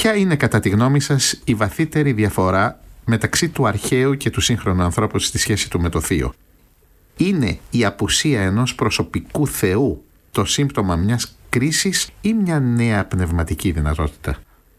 Ποια είναι κατά τη γνώμη σας η βαθύτερη διαφορά μεταξύ του αρχαίου και του σύγχρονου ανθρώπου στη σχέση του με το θείο? Είναι η απουσία ενός προσωπικού Θεού το σύμπτωμα μιας κρίσης ή μια νέα πνευματική δυνατότητα?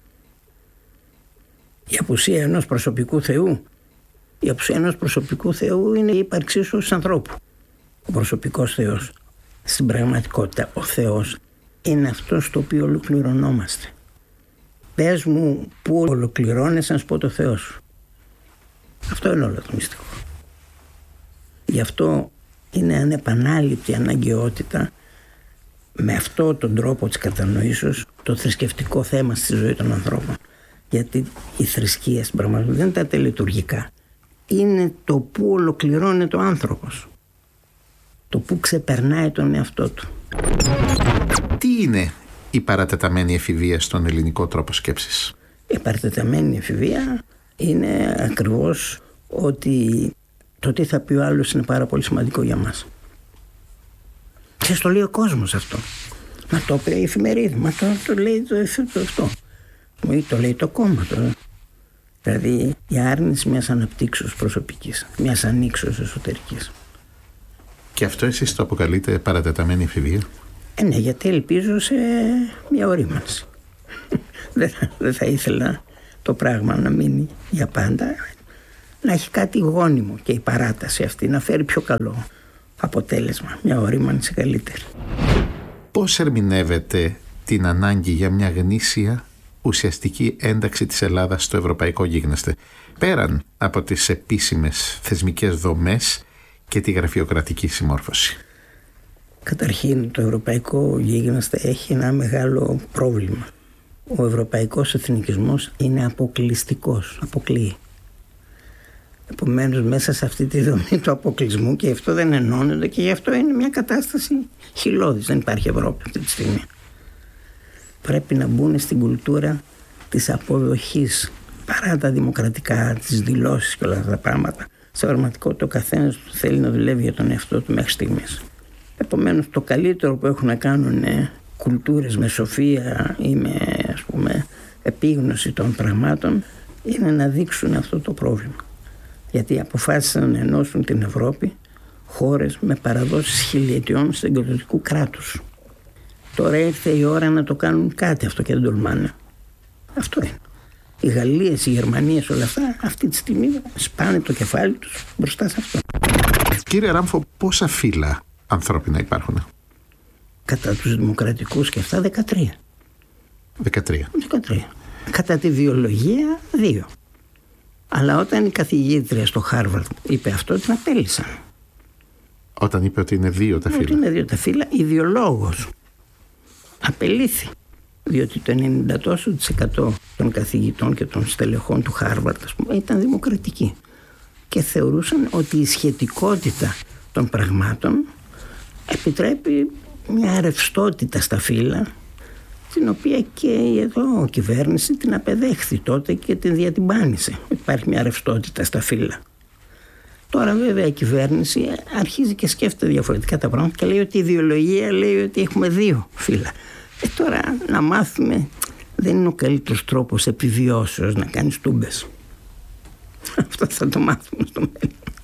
Η απουσία ενός προσωπικού Θεού. Η απουσία ενός προσωπικού Θεού είναι η ύπαρξή σου ως ανθρώπου. Ο προσωπικός Θεός. Στην πραγματικότητα ο Θεός είναι αυτός στο οποίο ολοκληρωνόμαστε. Πες μου πού ολοκληρώνεσαι να σου πω το Θεό σου. Αυτό είναι όλο το μυστικό. Γι' αυτό είναι ανεπανάληπτη αναγκαιότητα με αυτόν τον τρόπο της κατανοήσεως το θρησκευτικό θέμα στη ζωή των ανθρώπων. Γιατί η θρησκεία στην πραγματικότητα δεν είναι τα τελετουργικά. Είναι το που ολοκληρώνεται ο άνθρωπος. Το που ξεπερνάει τον εαυτό του. Τι είναι η παρατεταμένη εφηβεία στον ελληνικό τρόπο σκέψης? Η παρατεταμένη εφηβεία είναι ακριβώς ότι το τι θα πει ο άλλος είναι πάρα πολύ σημαντικό για μας. Και στο λέει ο κόσμος αυτό. Μα το είπε η εφημερίδα, μα το λέει αυτό. Ή το λέει το κόμμα. Δηλαδή η άρνηση μιας αναπτύξεως προσωπικής, μιας ανοίξεως εσωτερικής. Και αυτό εσείς το αποκαλείτε παρατεταμένη εφηβεία? Ναι, γιατί ελπίζω σε μια ορίμανση. Δεν θα ήθελα το πράγμα να μείνει για πάντα. Να έχει κάτι γόνιμο και η παράταση αυτή να φέρει πιο καλό αποτέλεσμα. Μια ορίμανση καλύτερη. Πώς ερμηνεύετε την ανάγκη για μια γνήσια ουσιαστική ένταξη της Ελλάδας στο ευρωπαϊκό γίγνεσθε, πέραν από τις επίσημες θεσμικές δομές και τη γραφειοκρατική συμμόρφωση? Καταρχήν, το ευρωπαϊκό γίγνεσθε έχει ένα μεγάλο πρόβλημα. Ο ευρωπαϊκός εθνικισμός είναι αποκλειστικός, αποκλείει. Επομένως, μέσα σε αυτή τη δομή του αποκλεισμού, και αυτό δεν ενώνονται, και γι' αυτό είναι μια κατάσταση χυλώδης. Δεν υπάρχει Ευρώπη αυτή τη στιγμή. Πρέπει να μπουν στην κουλτούρα της αποδοχής, παρά τα δημοκρατικά, τις δηλώσεις και όλα αυτά τα πράγματα. Σε πραγματικότητα, ο καθένας θέλει να δουλεύει για τον εαυτό του μέχρι στιγμής. Επομένως, το καλύτερο που έχουν να κάνουν κουλτούρες με σοφία ή με, ας πούμε, επίγνωση των πραγμάτων είναι να δείξουν αυτό το πρόβλημα. Γιατί αποφάσισαν να ενώσουν την Ευρώπη χώρες με παραδόσεις χιλιετιών συγκροτικού κράτους. Τώρα ήρθε η ώρα να το κάνουν κάτι αυτό και δεν τολμάνε. Αυτό είναι. Οι Γαλλίες, οι Γερμανίες, όλα αυτά αυτή τη στιγμή σπάνε το κεφάλι τους μπροστά σε αυτό. Κύριε Ράμφο, πόσα φύλλα ανθρώπινα υπάρχουν? Κατά τους δημοκρατικούς και αυτά 13. 13. Κατά τη βιολογία 2. Αλλά όταν η καθηγήτρια στο Χάρβαρντ είπε αυτό, την απέλυσαν. Όταν είπε ότι είναι 2 τα φύλλα? Ότι είναι 2 τα φύλλα, ιδεολόγος. Απελήθη. Διότι το 90% των καθηγητών και των στελεχών του Χάρβαρντ, ας πούμε, ήταν δημοκρατικοί. Και θεωρούσαν ότι η σχετικότητα των πραγμάτων επιτρέπει μια ρευστότητα στα φύλλα, την οποία και εδώ η κυβέρνηση την απεδέχθη τότε και την διατυμπάνησε. Υπάρχει μια ρευστότητα στα φύλλα. Τώρα βέβαια η κυβέρνηση αρχίζει και σκέφτεται διαφορετικά τα πράγματα και λέει ότι η ιδεολογία λέει ότι έχουμε 2 φύλλα. Τώρα να μάθουμε δεν είναι ο καλύτερος τρόπος επιβιώσεως να κάνεις τούμπες. Αυτό θα το μάθουμε στο μέλλον.